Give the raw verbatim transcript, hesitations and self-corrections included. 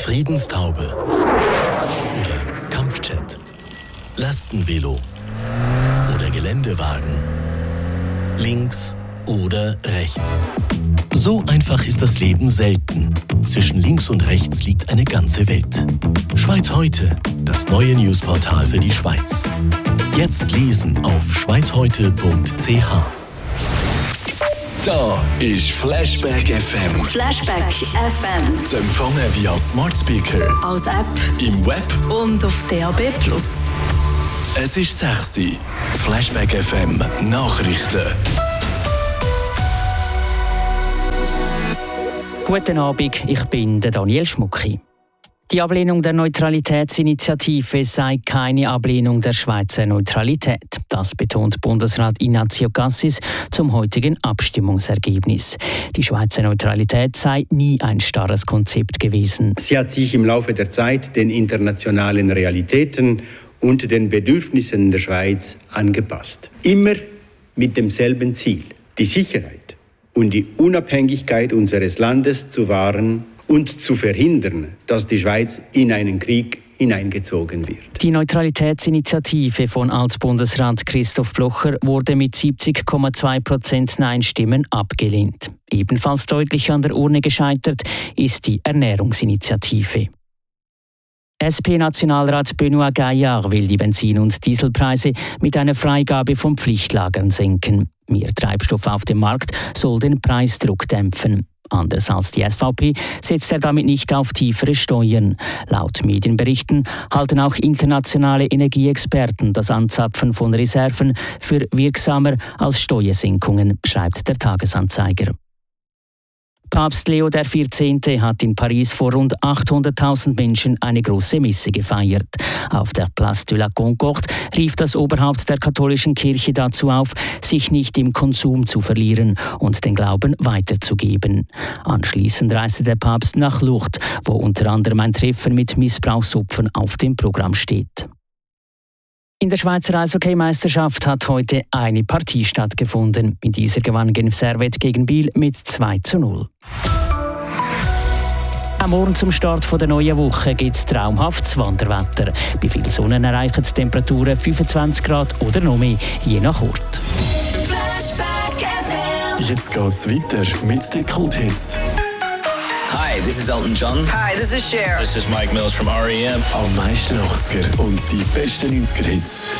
Friedenstaube oder Kampfjet, Lastenvelo oder Geländewagen, links oder rechts. So einfach ist das Leben selten. Zwischen links und rechts liegt eine ganze Welt. Schweiz heute, das neue Newsportal für die Schweiz. Jetzt lesen auf schweiz heute punkt c h. Da ist Flashback F M. Flashback F M. Zu empfangen via Smart Speaker, als App, im Web und auf D A B plus. Es ist sechs Uhr. Flashback F M Nachrichten. Guten Abend, ich bin der Daniel Schmucki. Die Ablehnung der Neutralitätsinitiative sei keine Ablehnung der Schweizer Neutralität. Das betont Bundesrat Ignazio Cassis zum heutigen Abstimmungsergebnis. Die Schweizer Neutralität sei nie ein starres Konzept gewesen. Sie hat sich im Laufe der Zeit den internationalen Realitäten und den Bedürfnissen der Schweiz angepasst. Immer mit demselben Ziel: die Sicherheit und die Unabhängigkeit unseres Landes zu wahren und zu verhindern, dass die Schweiz in einen Krieg hineingezogen wird. Die Neutralitätsinitiative von Altbundesrat Christoph Blocher wurde mit siebzig Komma zwei Prozent Nein-Stimmen abgelehnt. Ebenfalls deutlich an der Urne gescheitert ist die Ernährungsinitiative. S P-Nationalrat Benoît Gaillard will die Benzin- und Dieselpreise mit einer Freigabe von Pflichtlagern senken. Mehr Treibstoff auf dem Markt soll den Preisdruck dämpfen. Anders als die S V P setzt er damit nicht auf tiefere Steuern. Laut Medienberichten halten auch internationale Energieexperten das Anzapfen von Reserven für wirksamer als Steuersenkungen, schreibt der Tagesanzeiger. Papst Leo der vierzehnte hat in Paris vor rund achthunderttausend Menschen eine große Messe gefeiert. Auf der Place de la Concorde rief das Oberhaupt der katholischen Kirche dazu auf, sich nicht im Konsum zu verlieren und den Glauben weiterzugeben. Anschließend reiste der Papst nach Lourdes, wo unter anderem ein Treffen mit Missbrauchsopfern auf dem Programm steht. In der Schweizer Eishockey-Meisterschaft hat heute eine Partie stattgefunden. In dieser gewann Genf Servette gegen Biel mit zwei zu null. Am Morgen zum Start der neuen Woche gibt es traumhaftes Wanderwetter. Bei viel Sonne erreichen die Temperaturen fünfundzwanzig Grad oder noch mehr, je nach Ort. Jetzt geht's weiter mit den Kulthits. Hi, this is Elton John. Hi, this is Cher. This is Mike Mills from R E M. Am meisten achtziger und die besten neunziger Hits.